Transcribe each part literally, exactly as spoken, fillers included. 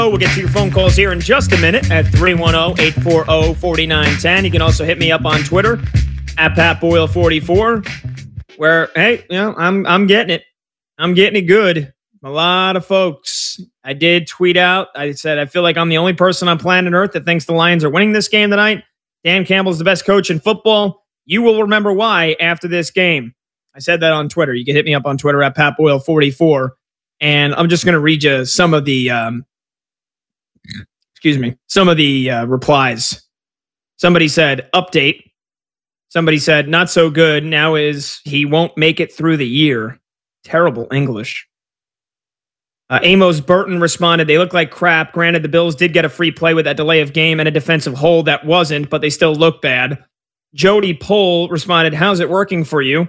We'll get to your phone calls here in just a minute at three one zero, eight four zero, four nine one zero. You can also hit me up on Twitter at Pat Boyle forty-four, where, hey, you know, I'm I'm getting it. I'm getting it good. A lot of folks. I did tweet out. I said, I feel like I'm the only person on planet Earth that thinks the Lions are winning this game tonight. Dan Campbell's the best coach in football. You will remember why after this game. I said that on Twitter. You can hit me up on Twitter at Pat Boyle forty-four. And I'm just going to read you some of the, um, excuse me, some of the uh, replies. Somebody said, update. Somebody said, not so good. Now is he won't make it through the year. Terrible English. Uh, Amos Burton responded, they look like crap. Granted, the Bills did get a free play with that delay of game and a defensive hold that wasn't, but they still look bad. Jody Pohl responded, how's it working for you?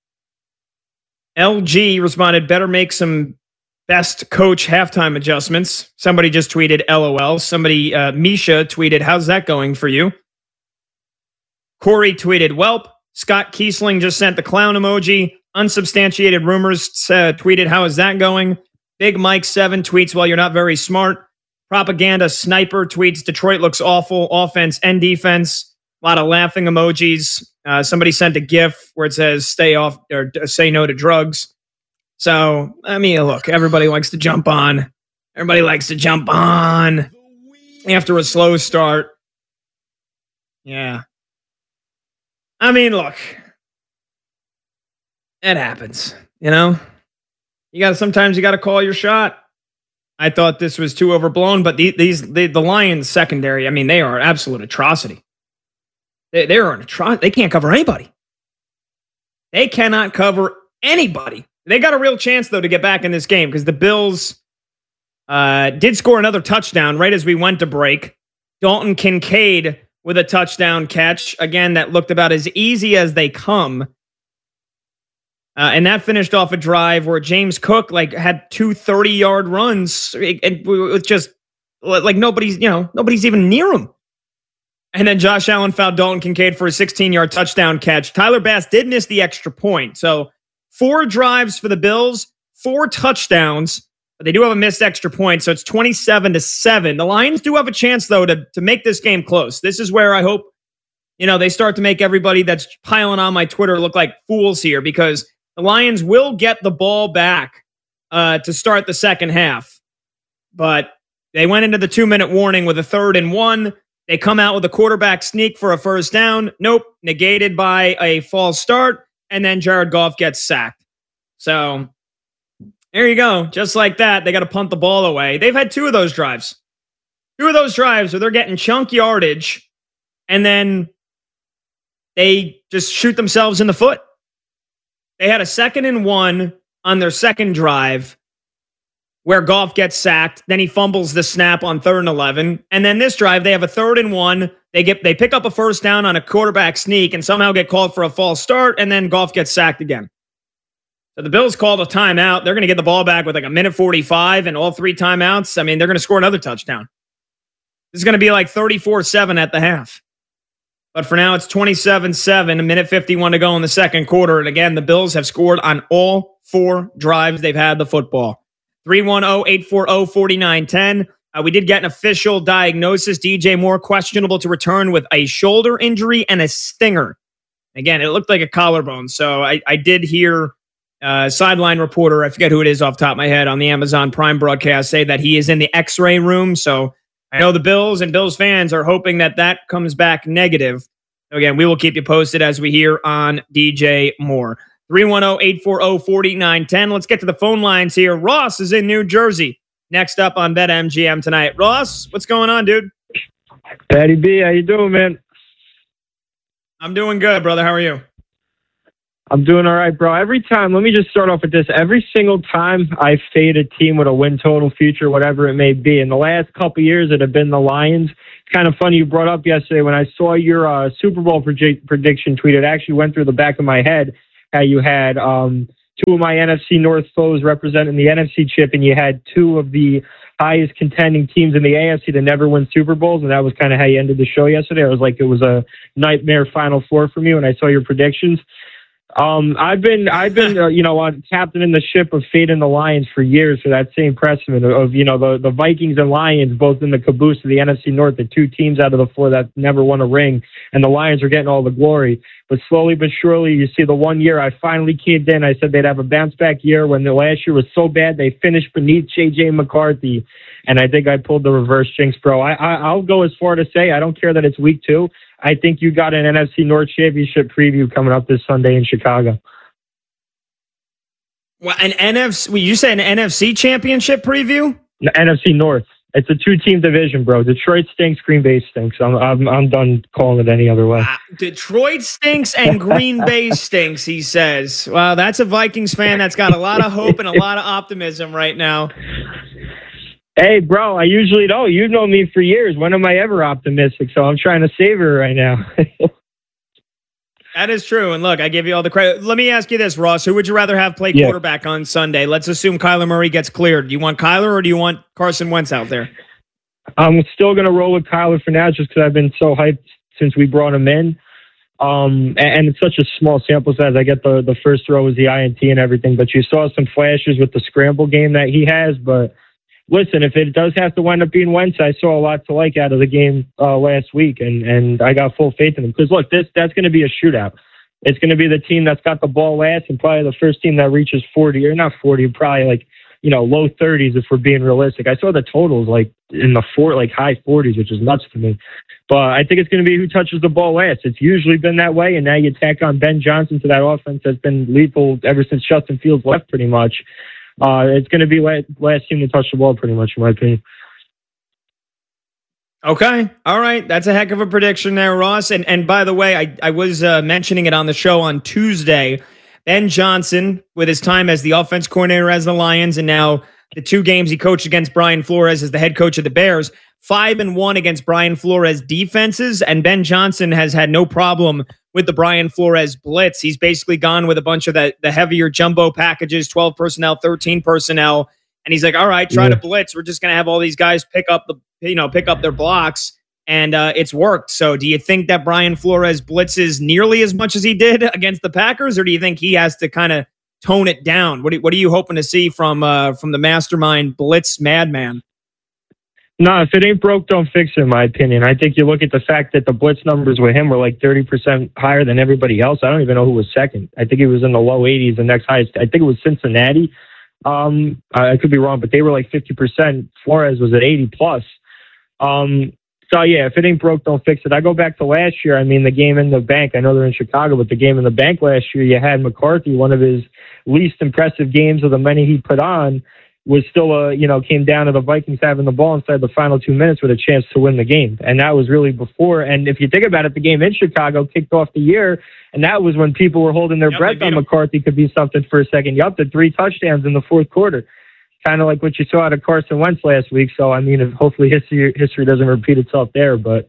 L G responded, better make some best coach halftime adjustments. Somebody just tweeted LOL. Somebody, uh, Misha tweeted, how's that going for you? Corey tweeted, welp. Scott Kiesling just sent the clown emoji. Unsubstantiated rumors uh, tweeted, how is that going? Big Mike seven tweets, well, you're not very smart. Propaganda Sniper tweets, Detroit looks awful, offense and defense. A lot of laughing emojis. Uh, somebody sent a GIF where it says stay off or say no to drugs. So, I mean, look, everybody likes to jump on. Everybody likes to jump on after a slow start. Yeah. I mean, look, it happens, you know? You got to sometimes you got to call your shot. I thought this was too overblown, but the, these the, the Lions secondary, I mean, they are an absolute atrocity. They, they are an atrocity. They can't cover anybody. They cannot cover anybody. They got a real chance, though, to get back in this game because the Bills uh, did score another touchdown right as we went to break. Dalton Kincaid with a touchdown catch. Again, that looked about as easy as they come. Uh, and that finished off a drive where James Cook like had two thirty-yard runs and with just like nobody's, you know, nobody's even near him. And then Josh Allen fouled Dalton Kincaid for a sixteen-yard touchdown catch. Tyler Bass did miss the extra point. So four drives for the Bills, four touchdowns, but they do have a missed extra point. So it's twenty-seven to seven. The Lions do have a chance, though, to, to make this game close. This is where I hope, you know, they start to make everybody that's piling on my Twitter look like fools here because the Lions will get the ball back uh, to start the second half. But they went into the two-minute warning with a third and one. They come out with a quarterback sneak for a first down. Nope, negated by a false start. And then Jared Goff gets sacked. So there you go. Just like that, they got to punt the ball away. They've had two of those drives. Two of those drives where they're getting chunk yardage, and then they just shoot themselves in the foot. They had a second and one on their second drive where Goff gets sacked. Then he fumbles the snap on third and eleven. And then this drive, they have a third and one. They get they pick up a first down on a quarterback sneak and somehow get called for a false start. And then Goff gets sacked again. So the Bills called a timeout. They're going to get the ball back with like a minute forty-five and all three timeouts. I mean, they're going to score another touchdown. This is going to be like thirty-four seven at the half. But for now, it's twenty-seven seven, a minute fifty-one to go in the second quarter. And again, the Bills have scored on all four drives they've had the football. three one zero, eight four zero, four nine one zero. Uh, we did get an official diagnosis. D J Moore questionable to return with a shoulder injury and a stinger. Again, it looked like a collarbone. So I, I did hear a sideline reporter, I forget who it is off the top of my head, on the Amazon Prime broadcast say that he is in the x-ray room. So I know the Bills and Bills fans are hoping that that comes back negative. Again, we will keep you posted as we hear on D J Moore. three one zero, eight four zero, four nine one zero. Let's get to the phone lines here. Ross is in New Jersey. Next up on BetMGM tonight. Ross, what's going on, dude? Patty B, how you doing, man? I'm doing good, brother. How are you? I'm doing all right, bro. Every time, let me just start off with this. Every single time I fade a team with a win total future, whatever it may be, in the last couple of years, it have been the Lions. It's kind of funny you brought up yesterday when I saw your uh, Super Bowl predict- prediction tweet. It actually went through the back of my head how you had um, two of my N F C North foes representing the N F C chip, and you had two of the highest contending teams in the A F C to never win Super Bowls, and that was kind of how you ended the show yesterday. I was like, it was a nightmare Final Four for me when I saw your predictions. Um, I've been, I've been, uh, you know, on captain in the ship of Fate and the Lions for years for that same precedent of, of, you know, the, the Vikings and Lions, both in the caboose of the N F C North, the two teams out of the four that never won a ring, and the Lions are getting all the glory. But slowly but surely, you see the one year I finally caved in. I said they'd have a bounce back year when the last year was so bad they finished beneath J J McCarthy, and I think I pulled the reverse jinx, bro. I, I I'll go as far to say I don't care that it's week two. I think you got an N F C North Championship preview coming up this Sunday in Chicago. Well, an N F C, you say an N F C Championship preview? The N F C North. It's a two-team division, bro. Detroit stinks, Green Bay stinks. I'm I'm I'm done calling it any other way. Uh, Detroit stinks and Green Bay stinks, he says. Well, that's a Vikings fan that's got a lot of hope and a lot of optimism right now. Hey, bro, I usually don't. You've known me for years. When am I ever optimistic? So I'm trying to savor right now. That is true. And look, I give you all the credit. Let me ask you this, Ross. Who would you rather have play yeah. quarterback on Sunday? Let's assume Kyler Murray gets cleared. Do you want Kyler or do you want Carson Wentz out there? I'm still going to roll with Kyler for now just because I've been so hyped since we brought him in. Um, and, and it's such a small sample size. I get the, the first throw was the I N T and everything, but you saw some flashes with the scramble game that he has. But listen, if it does have to wind up being Wentz, I saw a lot to like out of the game uh, last week, and, and I got full faith in him. Because, look, this that's going to be a shootout. It's going to be the team that's got the ball last and probably the first team that reaches forty, or not forty, probably like, you know, low thirties if we're being realistic. I saw the totals like in the four, like high forties, which is nuts to me. But I think it's going to be who touches the ball last. It's usually been that way, and now you tack on Ben Johnson to that offense that's been lethal ever since Justin Fields left pretty much. Uh, it's going to be last, last team to touch the ball pretty much, in my opinion. Okay. All right. That's a heck of a prediction there, Ross. And and by the way, I, I was uh, mentioning it on the show on Tuesday. Ben Johnson, with his time as the offense coordinator as the Lions, and now the two games he coached against Brian Flores as the head coach of the Bears, five and one against Brian Flores defenses. And Ben Johnson has had no problem with the Brian Flores blitz. He's basically gone with a bunch of the, the heavier jumbo packages, twelve personnel, thirteen personnel. And he's like, all right, try yeah. to blitz. We're just going to have all these guys pick up the, you know, pick up their blocks. And uh, it's worked. So do you think that Brian Flores blitzes nearly as much as he did against the Packers? Or do you think he has to kind of tone it down? What, do, what are you hoping to see from uh, from the mastermind blitz madman? No, if it ain't broke, don't fix it, in my opinion. I think you look at the fact that the blitz numbers with him were like thirty percent higher than everybody else. I don't even know who was second. I think it was in the low eighties. The next highest, I think it was Cincinnati. Um, I could be wrong, but they were like fifty percent. Flores was at eighty plus. Um, so yeah, if it ain't broke, don't fix it. I go back to last year. I mean, the game in the bank, I know they're in Chicago, but the game in the bank last year, you had McCarthy, one of his least impressive games of the many he put on, was still a, you know, came down to the Vikings having the ball inside the final two minutes with a chance to win the game. And that was really before. And if you think about it, the game in Chicago kicked off the year. And that was when people were holding their yep, breath on McCarthy could be something for a second. You up to three touchdowns in the fourth quarter. Kind of like what you saw out of Carson Wentz last week. So, I mean, if hopefully history history doesn't repeat itself there. But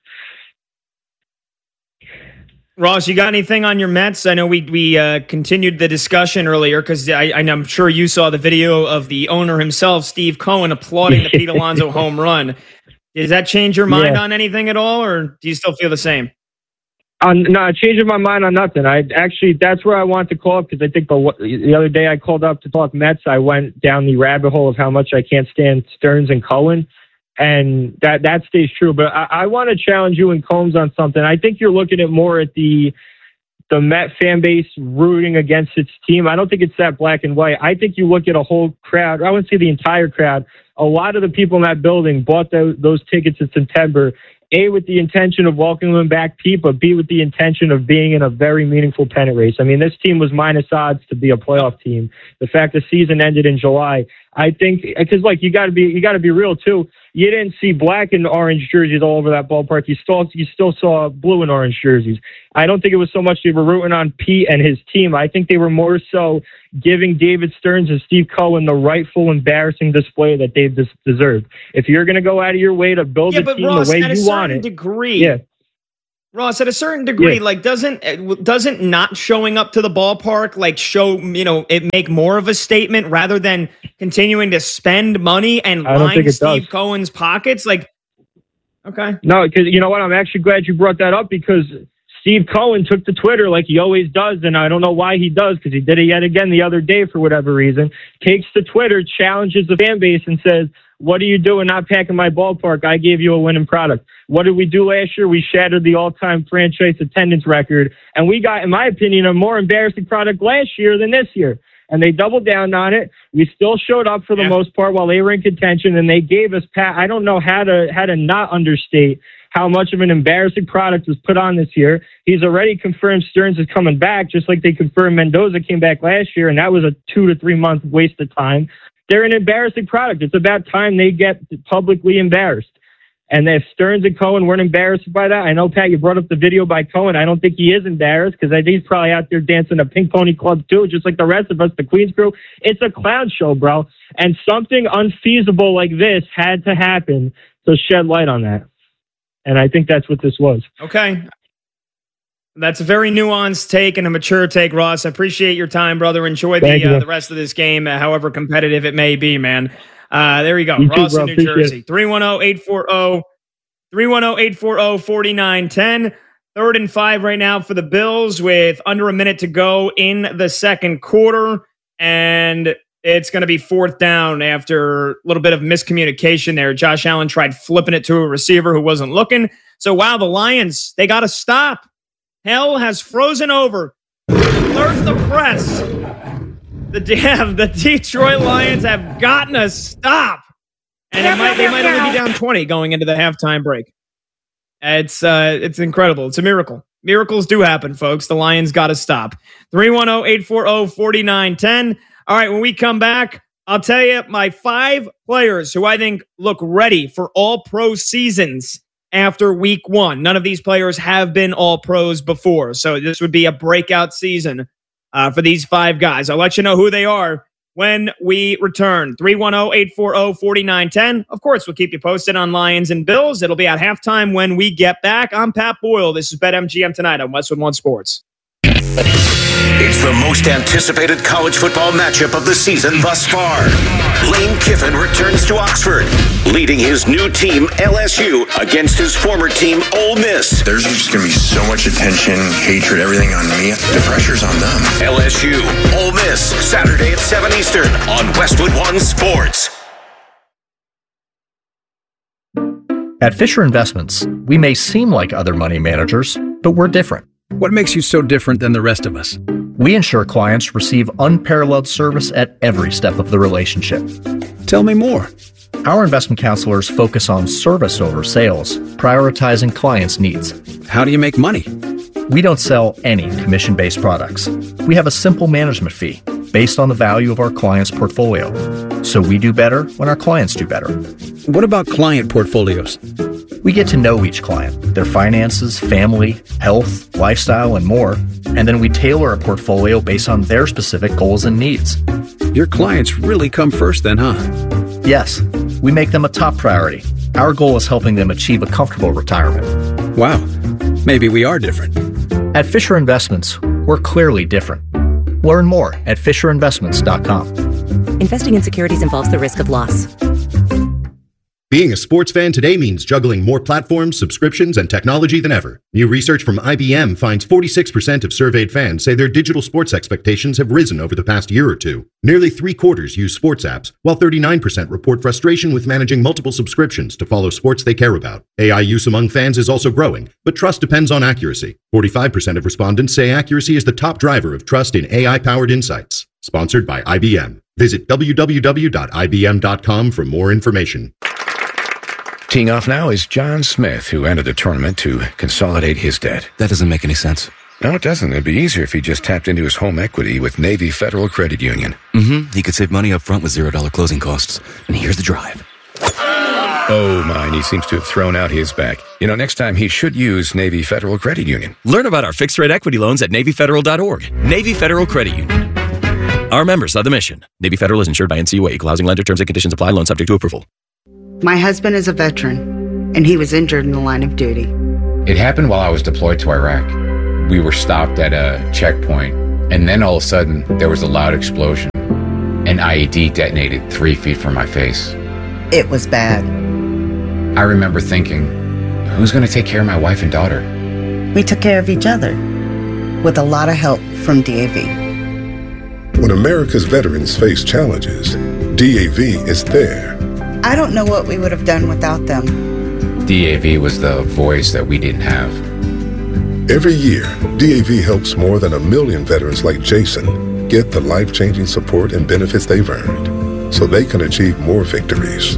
Ross, you got anything on your Mets? I know we we uh, continued the discussion earlier because I'm sure you saw the video of the owner himself, Steve Cohen, applauding the Pete Alonso home run. Does that change your mind yeah. on anything at all, or do you still feel the same? Um, no, changing my mind on nothing. I actually, that's where I want to call up because I think the, the other day I called up to talk Mets. I went down the rabbit hole of how much I can't stand Stearns and Cohen. And that, that stays true. But I, I want to challenge you and Combs on something. I think you're looking at more at the the Met fan base rooting against its team. I don't think it's that black and white. I think you look at a whole crowd. I wouldn't say the entire crowd. A lot of the people in that building bought the, those tickets in September, A, with the intention of welcoming them back, Pete, but B, with the intention of being in a very meaningful pennant race. I mean, this team was minus odds to be a playoff team. The fact the season ended in July, I think, because like you got to be, you got to be real too. You didn't see black and orange jerseys all over that ballpark. You still, you still saw blue and orange jerseys. I don't think it was so much they were rooting on Pete and his team. I think they were more so giving David Stearns and Steve Cohen the rightful embarrassing display that they des- deserved. If you're going to go out of your way to build yeah, a team Ross, the way you want it, degree, yeah. Ross, at a certain degree, yeah. like doesn't doesn't not showing up to the ballpark like show, you know, it make more of a statement rather than continuing to spend money and line Steve does. Cohen's pockets? Like, okay. No, because you know what? I'm actually glad you brought that up because Steve Cohen took to Twitter like he always does, and I don't know why he does, because he did it yet again the other day for whatever reason, takes to Twitter, challenges the fan base and says, what are you doing not packing my ballpark? I gave you a winning product. What did we do last year? We shattered the all-time franchise attendance record, and we got, in my opinion, a more embarrassing product last year than this year. And they doubled down on it. We still showed up for the yeah. most part while they were in contention, and they gave us, Pat, I don't know how to how to not understate how much of an embarrassing product was put on this year. He's already confirmed Stearns is coming back, just like they confirmed Mendoza came back last year, and that was a two to three month waste of time. They're an embarrassing product. It's about time they get publicly embarrassed. And if Stearns and Cohen weren't embarrassed by that, I know, Pat, you brought up the video by Cohen. I don't think he is embarrassed, because I think he's probably out there dancing a Pink Pony Club too, just like the rest of us, the Queens crew. It's a clown show, bro. And something unfeasible like this had to happen to shed light on that. And I think that's what this was. Okay. That's a very nuanced take and a mature take, Ross. I appreciate your time, brother. Enjoy the uh, the rest of this game, uh, however competitive it may be, man. Uh, there you go. You Ross too, in New Jersey. three one zero, eight four zero, three one zero, eight four zero, four nine one zero. Third and five right now for the Bills with under a minute to go in the second quarter. And it's going to be fourth down after a little bit of miscommunication there. Josh Allen tried flipping it to a receiver who wasn't looking. So, wow, the Lions, they got to stop. Hell has frozen over. Alert the press. The, yeah, the Detroit Lions have gotten to stop. And it might, they might only be down twenty going into the halftime break. It's uh, it's incredible. It's a miracle. Miracles do happen, folks. The Lions got to stop. three one zero, eight four zero, four nine one zero. All right, when we come back, I'll tell you my five players who I think look ready for all-pro seasons after week one. None of these players have been all-pros before, so this would be a breakout season uh, for these five guys. I'll let you know who they are when we return. three one zero, eight four zero, four nine one zero. Of course, we'll keep you posted on Lions and Bills. It'll be at halftime when we get back. I'm Pat Boyle. This is BetMGM Tonight on Westwood One Sports. It's the most anticipated college football matchup of the season thus far. Lane Kiffin returns to Oxford, leading his new team, L S U, against his former team, Ole Miss. There's just going to be so much attention, hatred, everything on me. The pressure's on them. L S U, Ole Miss, Saturday at seven Eastern on Westwood One Sports. At Fisher Investments, we may seem like other money managers, but we're different. What makes you so different than the rest of us? We ensure clients receive unparalleled service at every step of the relationship. Tell me more. Our investment counselors focus on service over sales, prioritizing clients' needs. How do you make money? We don't sell any commission-based products. We have a simple management fee based on the value of our client's portfolio. So we do better when our clients do better. What about client portfolios? We get to know each client, their finances, family, health, lifestyle, and more, and then we tailor a portfolio based on their specific goals and needs. Your clients really come first then, huh? Yes, we make them a top priority. Our goal is helping them achieve a comfortable retirement. Wow, maybe we are different. At Fisher Investments, we're clearly different. Learn more at fisher investments dot com. Investing in securities involves the risk of loss. Being a sports fan today means juggling more platforms, subscriptions, and technology than ever. New research from I B M finds forty-six percent of surveyed fans say their digital sports expectations have risen over the past year or two. Nearly three quarters use sports apps, while thirty-nine percent report frustration with managing multiple subscriptions to follow sports they care about. A I use among fans is also growing, but trust depends on accuracy. forty-five percent of respondents say accuracy is the top driver of trust in A I-powered insights. Sponsored by I B M. Visit w w w dot i b m dot com for more information. Teeing off now is John Smith, who entered the tournament to consolidate his debt. That doesn't make any sense. No, it doesn't. It'd be easier if he just tapped into his home equity with Navy Federal Credit Union. Mm-hmm. He could save money up front with zero dollar closing costs. And here's the drive. Oh, mine. He seems to have thrown out his back. You know, next time he should use Navy Federal Credit Union. Learn about our fixed-rate equity loans at navy federal dot org. Navy Federal Credit Union. Our members of the mission. Navy Federal is insured by N C U A. Equal housing lender. Terms and conditions apply. Loan subject to approval. My husband is a veteran, and he was injured in the line of duty. It happened while I was deployed to Iraq. We were stopped at a checkpoint, and then all of a sudden, there was a loud explosion. An I E D detonated three feet from my face. It was bad. I remember thinking, who's going to take care of my wife and daughter? We took care of each other with a lot of help from D A V. When America's veterans face challenges, D A V is there. I don't know what we would have done without them. D A V was the voice that we didn't have. Every year, D A V helps more than a million veterans like Jason get the life-changing support and benefits they've earned so they can achieve more victories.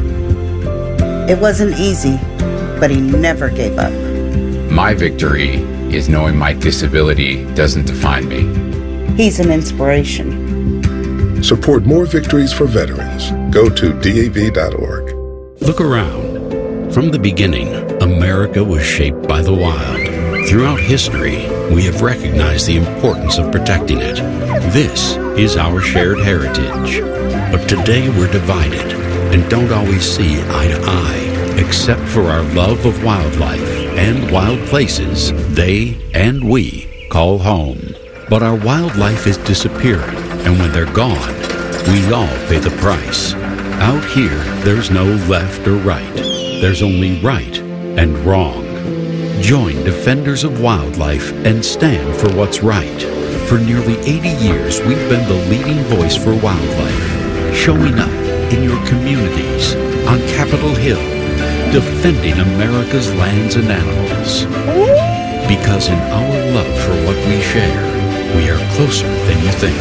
It wasn't easy, but he never gave up. My victory is knowing my disability doesn't define me. He's an inspiration. Support more victories for veterans. Go to D A V dot org. Look around. From the beginning, America was shaped by the wild. Throughout history, we have recognized the importance of protecting it. This is our shared heritage. But today we're divided and don't always see eye to eye, except for our love of wildlife and wild places they and we call home. But our wildlife is disappearing, and when they're gone, we all pay the price. Out here, there's no left or right. There's only right and wrong. Join Defenders of Wildlife and stand for what's right. For nearly eighty years, we've been the leading voice for wildlife, showing up in your communities, on Capitol Hill, defending America's lands and animals. Because in our love for what we share, we are closer than you think.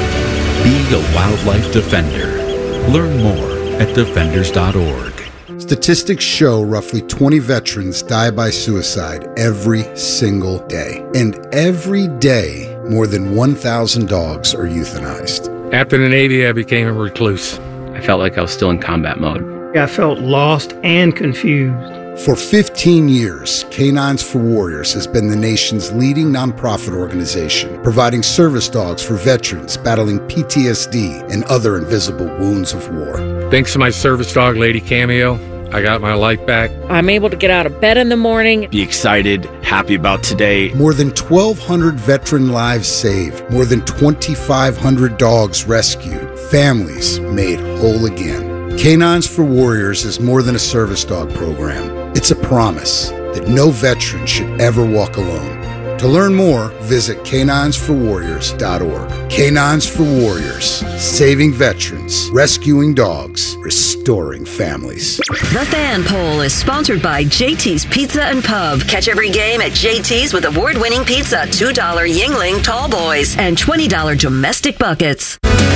Be a wildlife defender. Learn more at defenders dot org. Statistics show roughly twenty veterans die by suicide every single day. And every day, more than one thousand dogs are euthanized. After the Navy, I became a recluse. I felt like I was still in combat mode. I felt lost and confused. For fifteen years, Canines for Warriors has been the nation's leading nonprofit organization, providing service dogs for veterans battling P T S D and other invisible wounds of war. Thanks to my service dog, Lady Cameo, I got my life back. I'm able to get out of bed in the morning. Be excited, happy about today. More than twelve hundred veteran lives saved. More than twenty-five hundred dogs rescued. Families made whole again. Canines for Warriors is more than a service dog program. It's a promise that no veteran should ever walk alone. To learn more, visit canines for warriors dot org. Canines for Warriors, saving veterans, rescuing dogs, restoring families. The Fan Poll is sponsored by J T's Pizza and Pub. Catch every game at J T's with award-winning pizza, two dollar Yingling Tall Boys, and twenty dollar domestic buckets.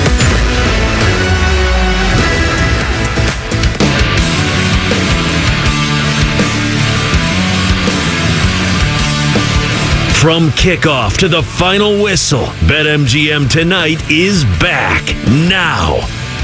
From kickoff to the final whistle, BetMGM Tonight is back now.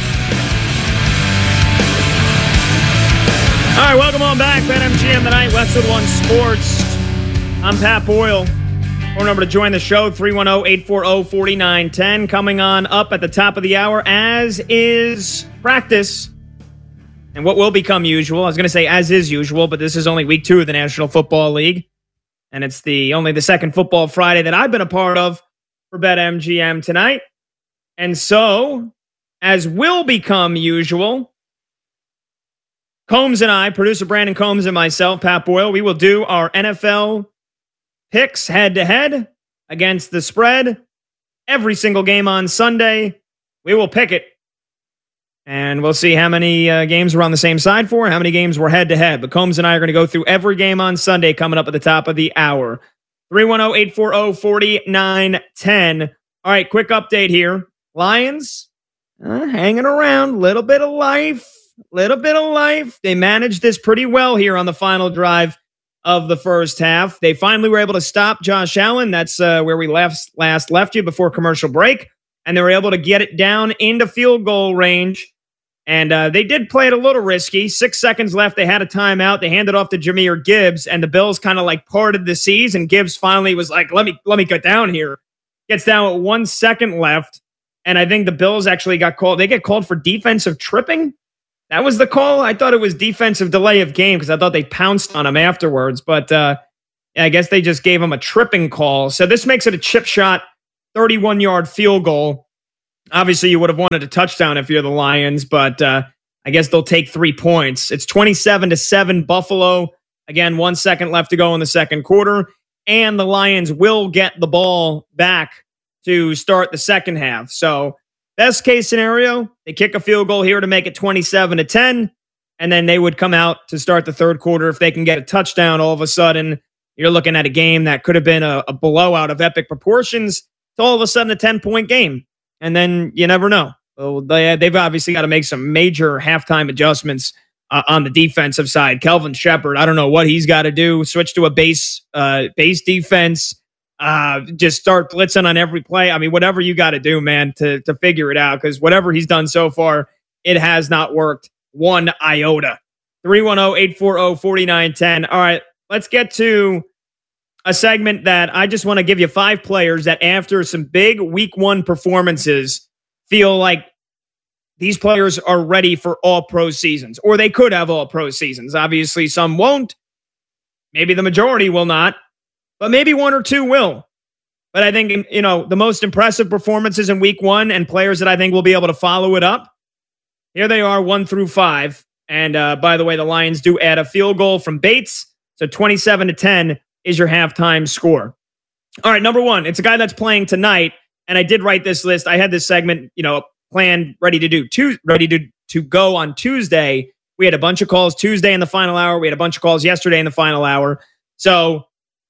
All right, welcome on back. BetMGM Tonight, Westwood One Sports. I'm Pat Boyle. Phone number to join the show, three one zero, eight four zero, four nine one zero. Coming on up at the top of the hour, as is practice. And what will become usual, I was going to say as is usual, but this is only week two of the National Football League. And it's the only the second Football Friday that I've been a part of for BetMGM Tonight. And so, as will become usual, Combs and I, producer Brandon Combs and myself, Pat Boyle, we will do our N F L picks head-to-head against the spread. Every single game on Sunday, we will pick it. And we'll see how many uh, games we're on the same side for, how many games we're head-to-head. But Combs and I are going to go through every game on Sunday coming up at the top of the hour. three one zero, eight four zero, four nine one zero. All right, quick update here. Lions uh, hanging around. Little bit of life. Little bit of life. They managed this pretty well here on the final drive of the first half. They finally were able to stop Josh Allen. That's uh, where we left, last left you before commercial break. And they were able to get it down into field goal range. And uh, they did play it a little risky. Six seconds left. They had a timeout. They handed off to Jahmyr Gibbs, and the Bills kind of like parted the seas. And Gibbs finally was like, "Let me, let me get down here." Gets down with one second left, and I think the Bills actually got called. They get called for defensive tripping. That was the call. I thought it was defensive delay of game because I thought they pounced on him afterwards. But uh, I guess they just gave him a tripping call. So this makes it a chip shot, thirty-one yard field goal. Obviously, you would have wanted a touchdown if you're the Lions, but uh, I guess they'll take three points. It's twenty-seven to seven Buffalo. Again, one second left to go in the second quarter. and the Lions will get the ball back to start the second half. So best case scenario, they kick a field goal here to make it twenty-seven to ten, and then they would come out to start the third quarter. If they can get a touchdown, all of a sudden, you're looking at a game that could have been a, a blowout of epic proportions to all of a sudden a ten-point game. And then you never know. Well, they, they've obviously got to make some major halftime adjustments uh, on the defensive side. Kelvin Shepard, I don't know what he's got to do. Switch to a base, uh, base defense. Uh, just start blitzing on every play. I mean, whatever you got to do, man, to, to figure it out. Because whatever he's done so far, it has not worked one iota. three one zero, eight four zero, four nine one zero. All right, let's get to a segment that I just want to give you five players that after some big week one performances feel like these players are ready for all pro seasons, or they could have all pro seasons. Obviously, some won't. Maybe the majority will not, but maybe one or two will. But I think, you know, the most impressive performances in week one and players that I think will be able to follow it up. Here they are, one through five. And uh, by the way, the Lions do add a field goal from Bates. So twenty-seven to ten is your halftime score. All right, number one, it's a guy that's playing tonight. And I did write this list. I had this segment, you know, planned, ready to do, two, ready to, to go on Tuesday. We had a bunch of calls Tuesday in the final hour. We had a bunch of calls yesterday in the final hour. So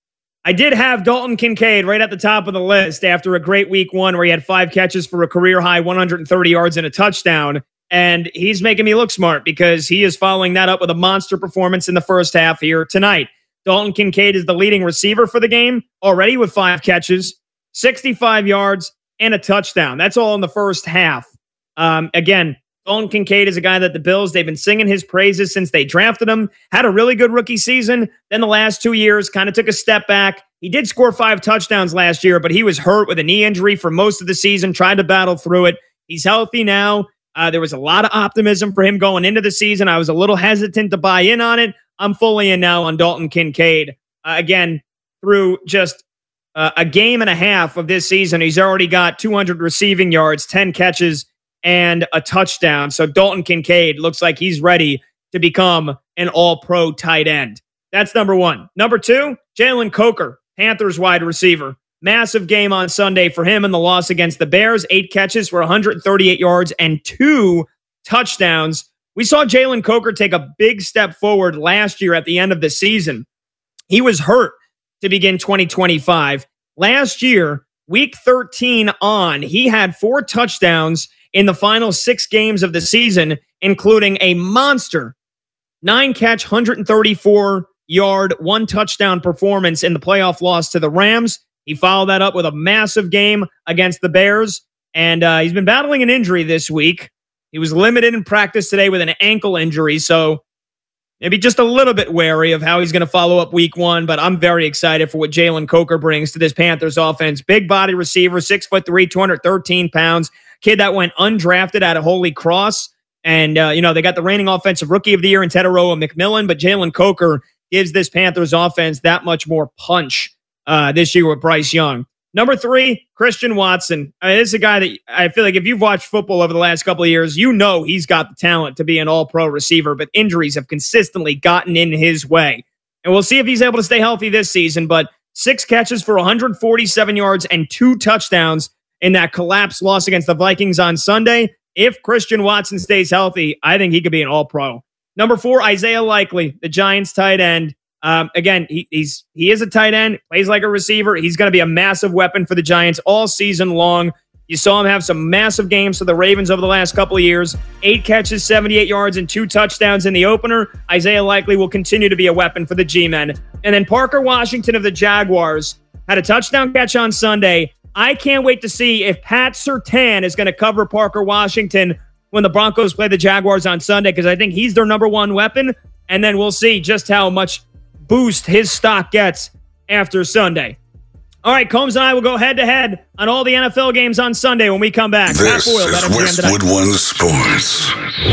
I did have Dalton Kincaid right at the top of the list after a great week one where he had five catches for a career high one hundred thirty yards and a touchdown. And he's making me look smart because he is following that up with a monster performance in the first half here tonight. Dalton Kincaid is the leading receiver for the game already with five catches, sixty-five yards, and a touchdown. That's all in the first half. Um, again, Dalton Kincaid is a guy that the Bills, they've been singing his praises since they drafted him. Had a really good rookie season. Then the last two years kind of took a step back. He did score five touchdowns last year, but he was hurt with a knee injury for most of the season, tried to battle through it. He's healthy now. Uh, there was a lot of optimism for him going into the season. I was a little hesitant to buy in on it. I'm fully in now on Dalton Kincaid. Uh, again, through just uh, a game and a half of this season, he's already got two hundred receiving yards, ten catches, and a touchdown. So Dalton Kincaid looks like he's ready to become an all-pro tight end. That's number one. Number two, Jalen Coker, Panthers wide receiver. Massive game on Sunday for him in the loss against the Bears. Eight catches for one hundred thirty-eight yards and two touchdowns. We saw Jalen Coker take a big step forward last year at the end of the season. He was hurt to begin twenty twenty-five. Last year, week thirteen on, he had four touchdowns in the final six games of the season, including a monster nine-catch, one hundred thirty-four yard, one touchdown performance in the playoff loss to the Rams. He followed that up with a massive game against the Bears, and uh, he's been battling an injury this week. He was limited in practice today with an ankle injury, so maybe just a little bit wary of how he's going to follow up week one, but I'm very excited for what Jalen Coker brings to this Panthers offense. Big body receiver, six foot three, two hundred thirteen pounds. Kid that went undrafted out of Holy Cross. And, uh, you know, they got the reigning offensive rookie of the year in Teteroa McMillan, but Jalen Coker gives this Panthers offense that much more punch uh, this year with Bryce Young. Number three, Christian Watson. I mean, this is a guy that I feel like if you've watched football over the last couple of years, you know he's got the talent to be an all-pro receiver, but injuries have consistently gotten in his way. And we'll see if he's able to stay healthy this season, but six catches for one hundred forty-seven yards and two touchdowns in that collapse loss against the Vikings on Sunday. If Christian Watson stays healthy, I think he could be an all-pro. Number four, Isaiah Likely, the Giants tight end. Um, again, he, he's he is a tight end, plays like a receiver. He's going to be a massive weapon for the Giants all season long. You saw him have some massive games for the Ravens over the last couple of years. Eight catches, seventy-eight yards, and two touchdowns in the opener. Isaiah Likely will continue to be a weapon for the G-men. And then Parker Washington of the Jaguars had a touchdown catch on Sunday. I can't wait to see if Pat Surtain is going to cover Parker Washington when the Broncos play the Jaguars on Sunday, because I think he's their number one weapon. And then we'll see just how much boost his stock gets after Sunday. All right, Combs and I will go head-to-head on all the N F L games on Sunday when we come back. This is Westwood One Sports.